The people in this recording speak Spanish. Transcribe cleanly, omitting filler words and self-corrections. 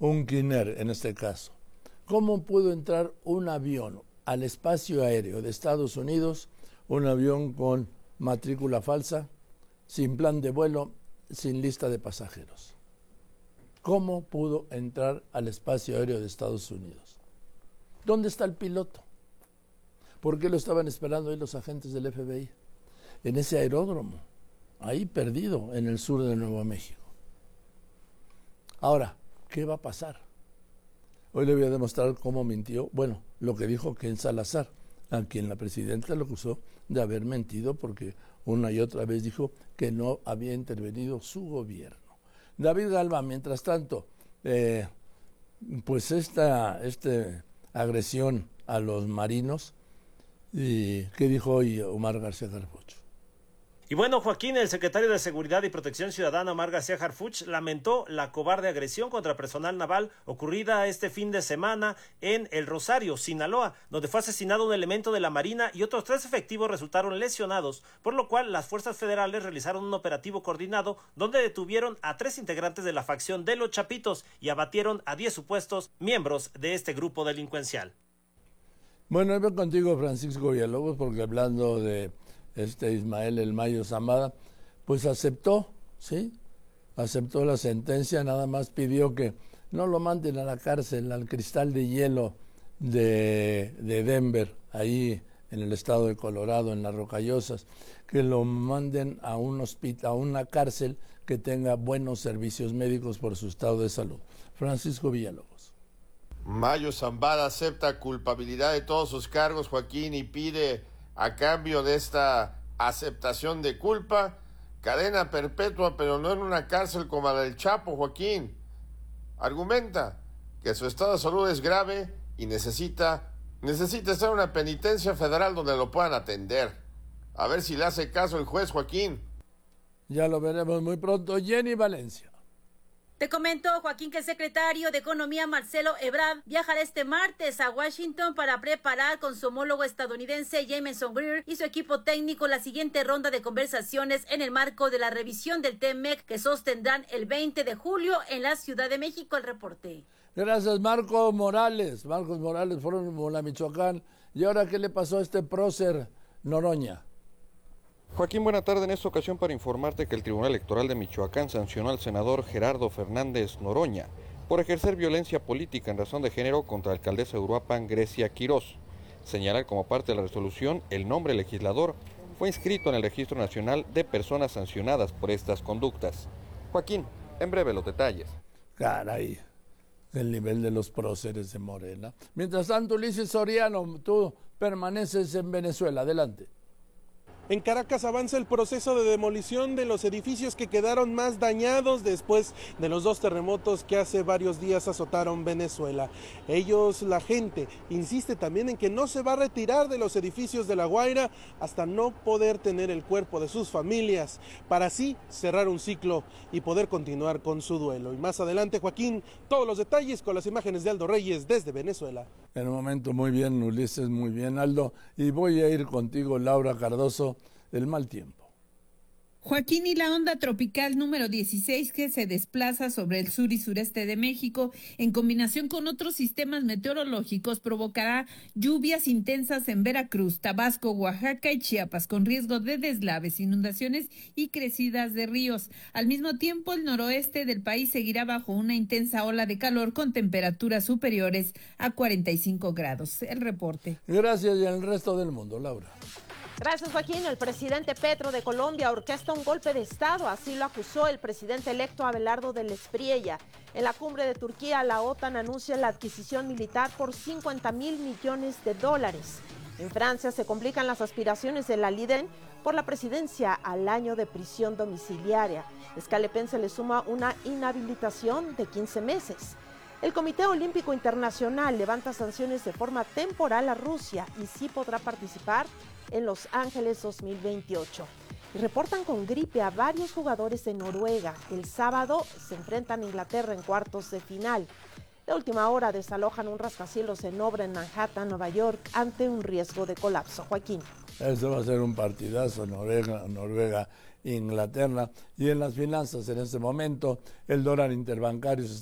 un Kinect en este caso. ¿Cómo pudo entrar un avión al espacio aéreo de Estados Unidos, un avión con matrícula falsa, sin plan de vuelo, sin lista de pasajeros? ¿Cómo pudo entrar al espacio aéreo de Estados Unidos? ¿Dónde está el piloto? ¿Por qué lo estaban esperando ahí los agentes del FBI? En ese aeródromo, ahí perdido, en el sur de Nuevo México. Ahora, ¿qué va a pasar? Hoy le voy a demostrar cómo mintió, bueno, lo que dijo Ken Salazar, a quien la presidenta lo acusó de haber mentido porque una y otra vez dijo que no había intervenido su gobierno. David Galva, mientras tanto, pues esta agresión a los marinos, ¿y qué dijo hoy Omar García Harfuch? Y bueno, Joaquín, el secretario de Seguridad y Protección Ciudadana, Omar García Harfuch, lamentó la cobarde agresión contra personal naval ocurrida este fin de semana en El Rosario, Sinaloa, donde fue asesinado un elemento de la Marina y otros 3 efectivos resultaron lesionados, por lo cual las fuerzas federales realizaron un operativo coordinado donde detuvieron a 3 integrantes de la facción de los Chapitos y abatieron a 10 supuestos miembros de este grupo delincuencial. Bueno, voy contigo, Francisco Villalobos, porque hablando de Ismael El Mayo Zambada, pues aceptó, ¿sí? Aceptó la sentencia, nada más pidió que no lo manden a la cárcel, al Cristal de Hielo de Denver, ahí en el estado de Colorado, en las Rocallosas, que lo manden a un hospital, a una cárcel que tenga buenos servicios médicos por su estado de salud. Francisco Villalobos. Mayo Zambada acepta culpabilidad de todos sus cargos, Joaquín, y pide, a cambio de esta aceptación de culpa, cadena perpetua, pero no en una cárcel como la del Chapo, Joaquín. Argumenta que su estado de salud es grave y necesita estar en una penitencia federal donde lo puedan atender. A ver si le hace caso el juez, Joaquín. Ya lo veremos muy pronto. Jenny Valencia. Te comento, Joaquín, que el secretario de Economía, Marcelo Ebrard, viajará este martes a Washington para preparar con su homólogo estadounidense, Jameson Greer, y su equipo técnico la siguiente ronda de conversaciones en el marco de la revisión del TEMEC que sostendrán el 20 de julio en la Ciudad de México. El reporte. Gracias, Marcos Morales. Marcos Morales fueron a Michoacán. ¿Y ahora qué le pasó a este prócer Noroña? Joaquín, buena tarde. En esta ocasión para informarte que el Tribunal Electoral de Michoacán sancionó al senador Gerardo Fernández Noroña por ejercer violencia política en razón de género contra la alcaldesa de Uruapan, Grecia Quirós. Señalar como parte de la resolución el nombre legislador fue inscrito en el Registro Nacional de Personas Sancionadas por estas conductas. Joaquín, en breve los detalles. Caray, el nivel de los próceres de Morena. Mientras tanto, Ulises Soriano, tú permaneces en Venezuela. Adelante. En Caracas avanza el proceso de demolición de los edificios que quedaron más dañados después de los 2 terremotos que hace varios días azotaron Venezuela. La gente, insiste también en que no se va a retirar de los edificios de La Guaira hasta no poder tener el cuerpo de sus familias, para así cerrar un ciclo y poder continuar con su duelo. Y más adelante, Joaquín, todos los detalles con las imágenes de Aldo Reyes desde Venezuela. En un momento, muy bien, Ulises, muy bien, Aldo. Y voy a ir contigo, Laura Cardoso, del mal tiempo. Joaquín, y la onda tropical número 16 que se desplaza sobre el sur y sureste de México, en combinación con otros sistemas meteorológicos, provocará lluvias intensas en Veracruz, Tabasco, Oaxaca y Chiapas, con riesgo de deslaves, inundaciones y crecidas de ríos. Al mismo tiempo, el noroeste del país seguirá bajo una intensa ola de calor con temperaturas superiores a 45 grados. El reporte. Gracias, y al resto del mundo, Laura. Gracias, Joaquín. El presidente Petro de Colombia orquesta un golpe de Estado, así lo acusó el presidente electo Abelardo del Espriella. En la cumbre de Turquía, la OTAN anuncia la adquisición militar por $50.000 millones. En Francia se complican las aspiraciones de la líder por la presidencia al año de prisión domiciliaria. Escalepen se le suma una inhabilitación de 15 meses. El Comité Olímpico Internacional levanta sanciones de forma temporal a Rusia y sí podrá participar en Los Ángeles 2028. Y reportan con gripe a varios jugadores de Noruega. El sábado se enfrentan a Inglaterra en cuartos de final. De última hora desalojan un rascacielos en obra en Manhattan, Nueva York, ante un riesgo de colapso. Joaquín. Eso va a ser un partidazo, Noruega, Inglaterra. Y en las finanzas, en este momento, el dólar interbancario se